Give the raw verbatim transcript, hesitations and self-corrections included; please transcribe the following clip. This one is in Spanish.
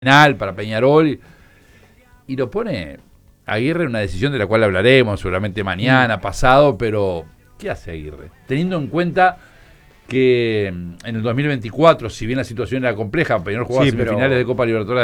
penal para Peñarol y, y lo pone Aguirre en una decisión de la cual hablaremos seguramente mañana, mm. pasado, pero ¿qué hace Aguirre? Teniendo en cuenta que en el dos mil veinticuatro, si bien la situación era compleja, Peñarol jugaba sí, semifinales pero... de Copa Libertadores